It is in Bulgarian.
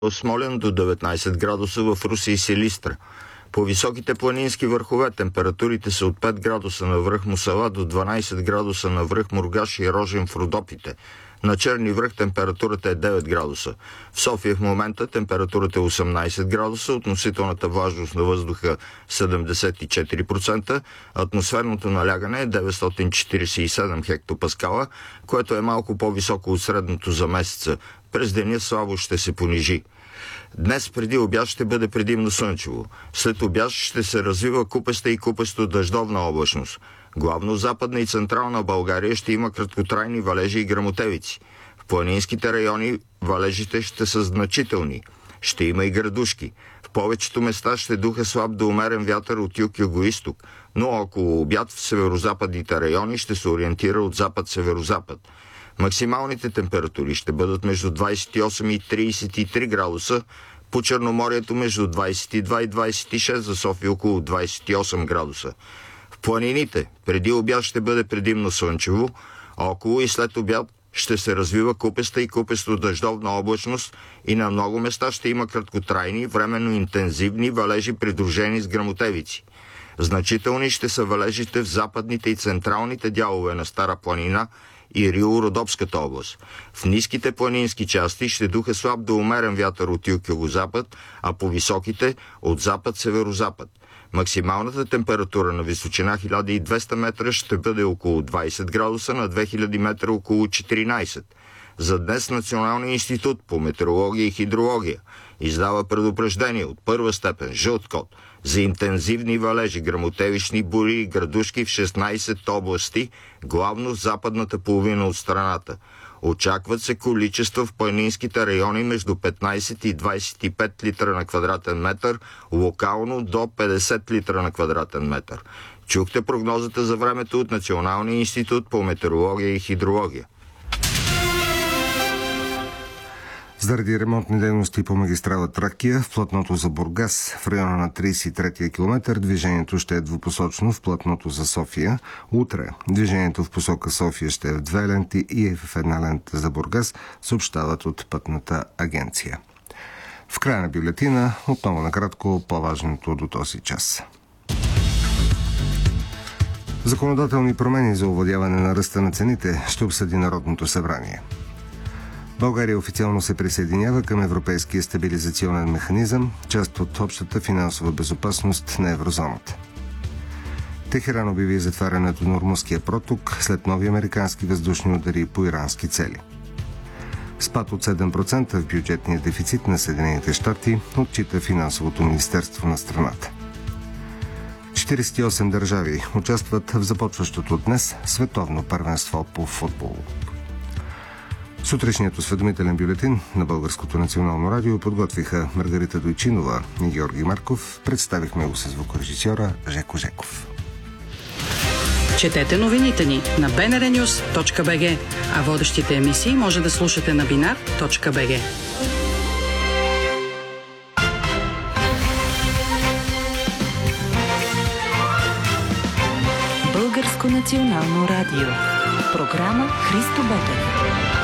Смолян до 19 градуса в Русе и Силистра. По високите планински върхове температурите са от 5 градуса на връх Мусала до 12 градуса на връх Мургаш и Рожен в Родопите. На Черни връх температурата е 9 градуса. В София в момента температурата е 18 градуса, относителната влажност на въздуха 74%, атмосферното налягане е 947 хектопаскала, което е малко по-високо от средното за месеца. През деня слабо ще се понижи. Днес преди обяд ще бъде предимно слънчево. След обяд ще се развива купеста и купесто дъждовна облачност. Главно в Западна и Централна България ще има краткотрайни валежи и гръмотевици. В планинските райони валежите ще са значителни. Ще има и градушки. В повечето места ще духа слаб до умерен вятър от юг-югоизток, но около обяд в северозападните райони ще се ориентира от запад-северозапад. Максималните температури ще бъдат между 28 и 33 градуса, по Черноморието между 22 и 26, за София около 28 градуса. В планините преди обяд ще бъде предимно слънчево, а около и след обяд ще се развива купеста и купесто дъждовна облачност и на много места ще има краткотрайни, временно интензивни валежи, придружени с гръмотевици. Значителни ще са валежите в западните и централните дялове на Стара планина и Рило-Родопската област. В ниските планински части ще духа слаб до умерен вятър от юг-югозапад, а по високите от запад-северозапад. Максималната температура на височина 1200 метра ще бъде около 20 градуса, на 2000 метра около 14. За днес Националният институт по метеорология и хидрология издава предупреждение от първа степен жълт код за интензивни валежи, гръмотевични бури и градушки в 16 области, главно в западната половина от страната. Очакват се количества в планинските райони между 15 и 25 литра на квадратен метър, локално до 50 литра на квадратен метър. Чухте прогнозата за времето от Националния институт по метеорология и хидрология. Заради ремонтни дейности по магистрала Тракия в платното за Бургас в района на 33-я километър движението ще е двупосочно в платното за София. Утре движението в посока София ще е в 2 ленти и в 1 лента за Бургас, съобщават от Пътната агенция. В края на бюлетина отново накратко по-важното до този час. Законодателни промени за овладяване на ръста на цените ще обсъди Народното събрание. България официално се присъединява към Европейския стабилизационен механизъм, част от общата финансова безопасност на еврозоната. Техеран обяви затварянето на Ормузския проток след нови американски въздушни удари по ирански цели. Спад от 7% в бюджетния дефицит на Съединените щати отчита финансовото министерство на страната. 48 държави участват в започващото днес световно първенство по футбол. Сутрешният осведомителен бюлетин на Българското национално радио подготвиха Маргарита Дойчинова и Георги Марков. Представихме го с звукорежисьора Жеко Жеков. Четете новините ни на bnrnews.bg, а водещите емисии може да слушате на binar.bg. Българско национално радио. Програма Христо Ботев.